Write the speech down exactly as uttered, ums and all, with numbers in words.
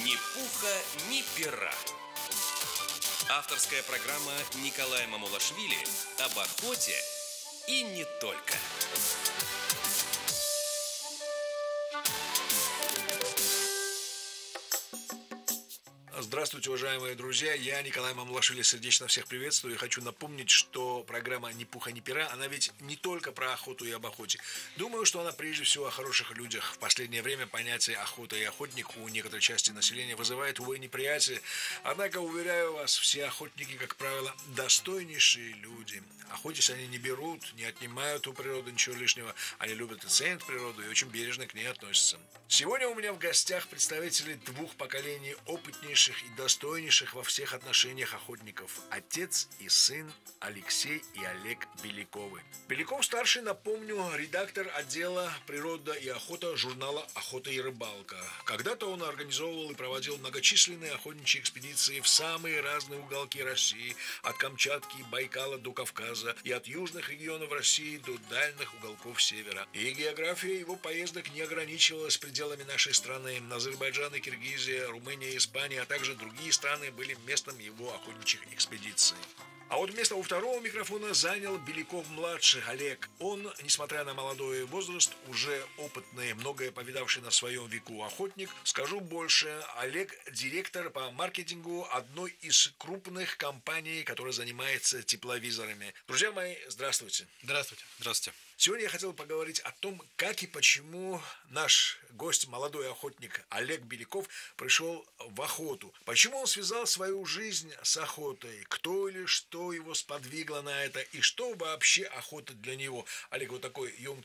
Ни пуха, ни пера. Авторская программа Николая Мамулашвили об охоте и не только. Здравствуйте, уважаемые друзья, я Николай Мамулашвили, сердечно всех приветствую и хочу напомнить, что программа «Ни пуха, ни пера», она ведь не только про охоту и об охоте. Думаю, что она прежде всего о хороших людях. В последнее время понятие охота и охотник у некоторой части населения вызывает, увы, неприятие. Однако, уверяю вас, все охотники, как правило, достойнейшие люди. Охотясь они не берут, не отнимают у природы ничего лишнего. Они любят и ценят природу и очень бережно к ней относятся. Сегодня у меня в гостях представители двух поколений опытнейших и достойнейших во всех отношениях охотников. Отец и сын Алексей и Олег Беляковы. Беляков-старший, напомню, редактор отдела «Природа и охота» журнала «Охота и рыбалка». Когда-то он организовывал и проводил многочисленные охотничьи экспедиции в самые разные уголки России, от Камчатки, Байкала до Кавказа, и от южных регионов России до дальних уголков севера. И география его поездок не ограничивалась пределами нашей страны. Азербайджан и Киргизия, Румыния и Испания, а также другие страны были местом его охотничьих экспедиций. А вот место у второго микрофона занял Беляков-младший Олег. Он, несмотря на молодой возраст, уже опытный, многое повидавший на своем веку охотник. Скажу больше, Олег – директор по маркетингу одной из крупных компаний, которая занимается тепловизорами. Друзья мои, здравствуйте. Здравствуйте. Здравствуйте. Сегодня я хотел поговорить о том, как и почему наш гость, молодой охотник Олег Беляков, пришел в охоту. Почему он связал свою жизнь с охотой, кто или что его сподвигло на это, и что вообще охота для него. Олег, вот такой емкий